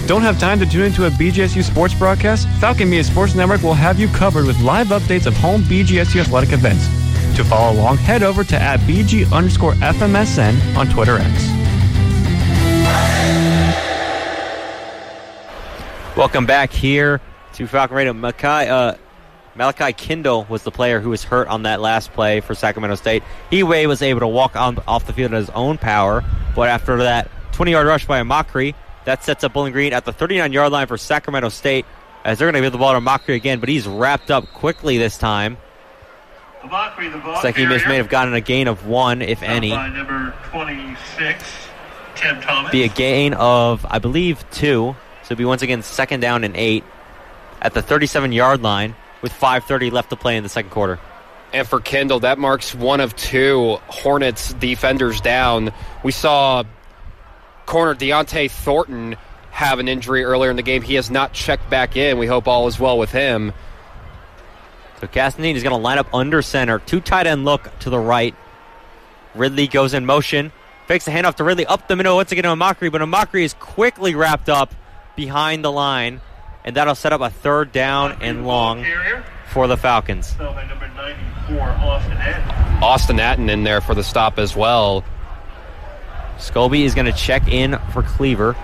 Don't have time to tune into a BGSU sports broadcast? Falcon Media Sports Network will have you covered with live updates of home BGSU athletic events. To follow along, head over to @BG_FMSN on Twitter X. Welcome back here to Falcon Radio. Malachi Kindle was the player who was hurt on that last play for Sacramento State. He was able to walk off the field at his own power, but after that 20-yard rush by Amakri, that sets up Bowling Green at the 39-yard line for Sacramento State as they're going to give the ball to Amakri again, but he's wrapped up quickly this time. Looks like he may have gotten a gain of 1, if any. By number 26, Tim Thomas. Be a gain of, I believe, 2. So it'll be once again 2nd down and 8 at the 37-yard line with 5:30 left to play in the second quarter. And for Kendall, that marks 1 of 2 Hornets defenders down. We saw corner Deontay Thornton have an injury earlier in the game. He has not checked back in. We hope all is well with him. So Castantine is going to line up under center. 2 tight end look to the right. Ridley goes in motion. Fakes the handoff to Ridley up the middle. Once again to Amakri, but Amakri is quickly wrapped up behind the line. And that'll set up a 3rd down and long for the Falcons. So by number 94, Austin Atten. Austin Atten in there for the stop as well. Scobie is going to check in for Cleaver,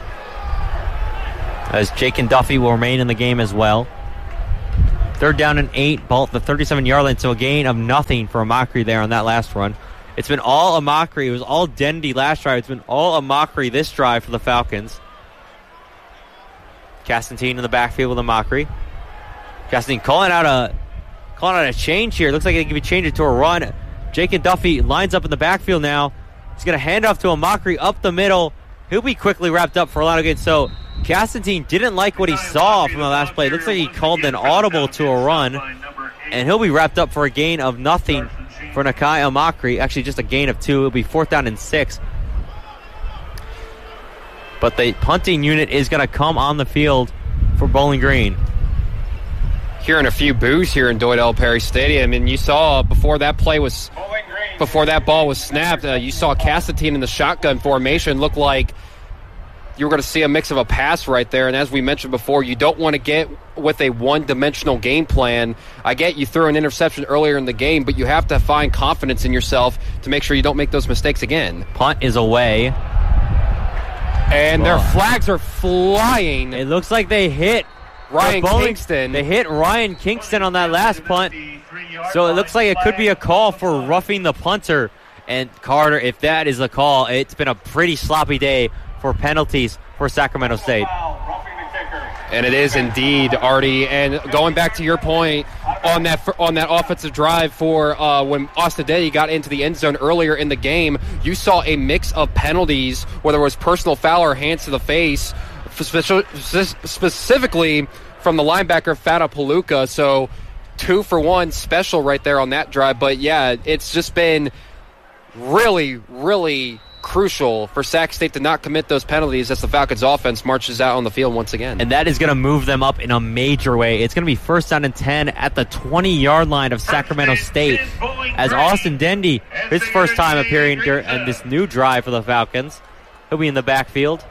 as Jake and Duffy will remain in the game as well. 3rd down and 8, ball at the 37-yard line, so a gain of nothing for Amakri there on that last run. It's been all Amakri. It was all Dendy last drive. It's been all Amakri this drive for the Falcons. Castantine in the backfield with Amakri. Castantine calling out a change here. Looks like they can be changed to a run. Jake and Duffy lines up in the backfield now. He's going to hand off to Amakri up the middle. He'll be quickly wrapped up for a lot of good. So Castantine didn't like what he saw from the last play. It looks like he called an audible to a run, and he'll be wrapped up for a gain of nothing for Nakai Amakri. Actually, just a gain of 2. It'll be 4th down and 6. But the punting unit is going to come on the field for Bowling Green. Hearing a few boos here in Doyd L. Perry Stadium, and you saw before that ball was snapped, you saw Castantine in the shotgun formation. Look like you were going to see a mix of a pass right there. And as we mentioned before, you don't want to get with a one-dimensional game plan. I get you threw an interception earlier in the game, but you have to find confidence in yourself to make sure you don't make those mistakes again. Punt is away. And their flags are flying. It looks like they hit Ryan Kingston. They hit Ryan Kingston on that last punt. So it looks like it could be a call for roughing the punter. And Carter, if that is a call, it's been a pretty sloppy day for penalties for Sacramento State. And it is indeed, Artie. And going back to your point on that offensive drive for when Austin Dendy got into the end zone earlier in the game, you saw a mix of penalties, whether it was personal foul or hands to the face, specifically from the linebacker Fata Paluca. So 2 for 1 special right there on that drive. But yeah, it's just been really, really crucial for Sac State to not commit those penalties as the Falcons offense marches out on the field once again. And that is going to move them up in a major way. It's going to be 1st down and 10 at the 20-yard line of Sacramento State as Austin Dendy, his first time appearing in this new drive for the Falcons. He'll be in the backfield.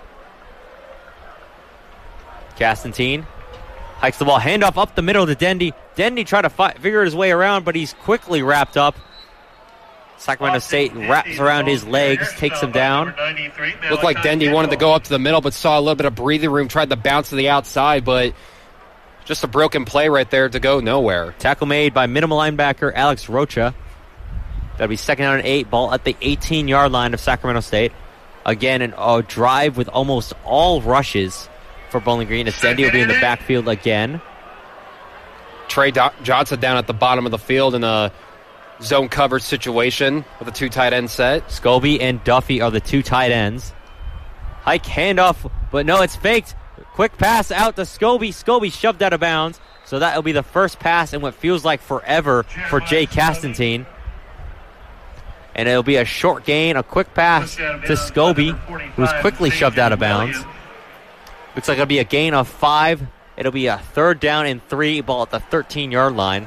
Castantine hikes the ball, handoff up the middle to Dendy. Dendy tried to figure his way around, but he's quickly wrapped up. Sacramento State wraps around his legs, takes him down. Looked like Dendy wanted to go up to the middle, but saw a little bit of breathing room, tried to bounce to the outside, but just a broken play right there to go nowhere. Tackle made by minimal linebacker Alex Rocha. That'll be 2nd down and 8, ball at the 18-yard line of Sacramento State. Again, a drive with almost all rushes for Bowling Green. As Dendy will be in the backfield again. Trey Johnson down at the bottom of the field in a zone coverage situation with a 2 tight end set. Scobie and Duffy are the 2 tight ends. Hike handoff, but no, it's faked. Quick pass out to Scobie. Scobie shoved out of bounds. So that will be the first pass in what feels like forever for Jay Castantine. And it'll be a short gain, a quick pass to Scobie, who's quickly shoved out of bounds. Looks like it'll be a gain of 5. It'll be a 3rd down and 3, ball at the 13-yard line.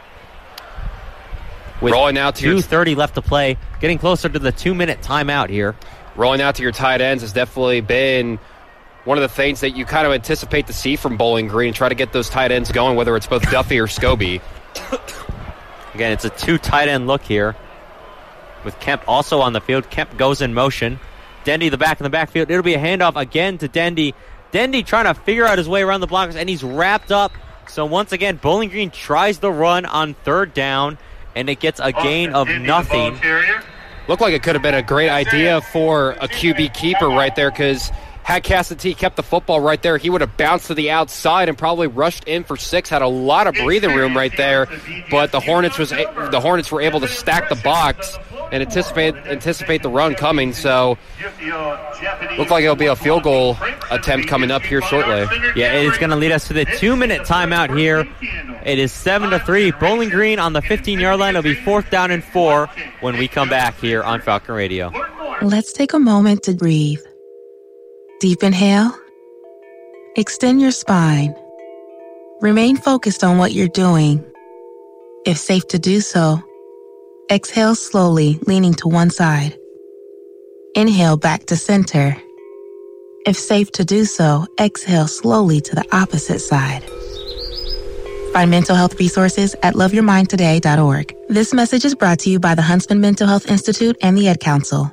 With rolling out to 2:30 left to play, getting closer to the 2-minute timeout here. Rolling out to your tight ends has definitely been one of the things that you kind of anticipate to see from Bowling Green, try to get those tight ends going, whether it's both Duffy or Scobie. Again, it's a 2 tight end look here with Kemp also on the field. Kemp goes in motion. Dendy the back in the backfield. It'll be a handoff again to Dendy. Dendy trying to figure out his way around the blockers, and he's wrapped up. So once again, Bowling Green tries the run on 3rd down, and it gets a gain of nothing. Looked like it could have been a great idea for a QB keeper right there, because had Cassaty kept the football right there, he would have bounced to the outside and probably rushed in for 6, had a lot of breathing room right there, but the Hornets were able to stack the box and anticipate the run coming, so looked like it'll be a field goal attempt coming up here shortly. Yeah, it is going to lead us to the 2-minute timeout here. It is 7-3. Bowling Green on the 15-yard line. It'll be 4th down and 4 when we come back here on Falcon Radio. Let's take a moment to breathe. Deep inhale. Extend your spine. Remain focused on what you're doing. If safe to do so, exhale slowly, leaning to one side. Inhale back to center. If safe to do so, exhale slowly to the opposite side. Find mental health resources at loveyourmindtoday.org. This message is brought to you by the Huntsman Mental Health Institute and the Ad Council.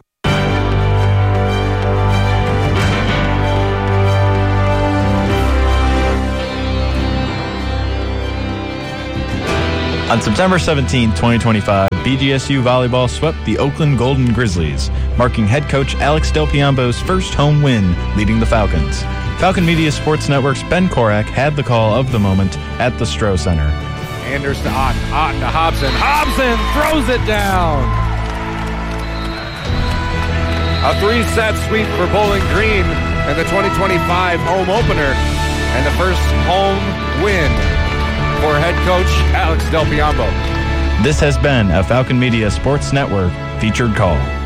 On September 17, 2025, BGSU Volleyball swept the Oakland Golden Grizzlies, marking head coach Alex Del Piombo's first home win, leading the Falcons. Falcon Media Sports Network's Ben Korak had the call of the moment at the Stroh Center. Anders to Otten to Hobson. Hobson throws it down. A 3-set sweep for Bowling Green and the 2025 home opener and the first home win for head coach Alex Del Piombo. This has been a Falcon Media Sports Network featured call.